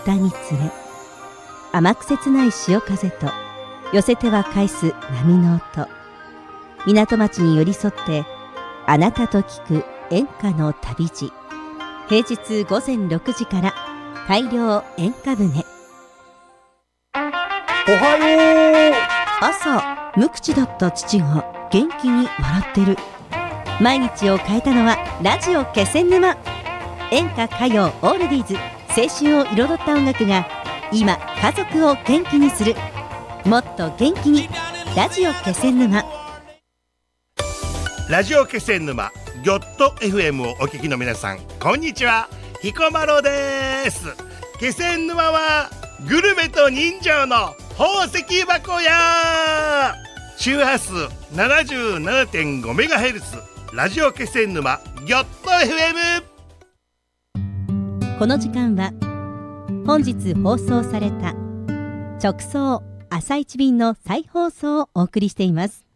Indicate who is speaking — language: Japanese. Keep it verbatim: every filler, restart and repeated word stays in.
Speaker 1: 北に連れ、甘く切ない潮風と寄せては返す波の音、港町に寄り添ってあなたと聞く演歌の旅路。平日午前ろくじから大漁演歌船。
Speaker 2: おはよう。
Speaker 1: 朝無口だった父が元気に笑ってる。毎日を変えたのはラジオ気仙沼。演歌歌謡オールディーズ、青春を彩った音楽が今家族を元気にする。もっと元気にラジオ気仙沼。
Speaker 2: ラジオ気仙沼ギョッと エフエム をお聞きの皆さん、こんにちは。彦摩呂です。気仙沼はグルメと人情の宝石箱や。周波数 ななじゅうななてんごメガヘルツ ラジオ気仙沼ギョッと エフエ
Speaker 1: ム。 この時間は本日放送された直送朝一便の再放送をお送りしています。